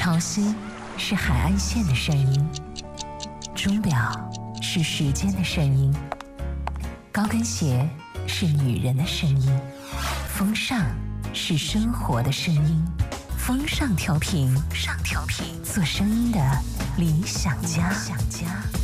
潮汐是海岸线的声音，钟表是时间的声音，高跟鞋是女人的声音，风尚是生活的声音。风尚调频，做声音的理想家。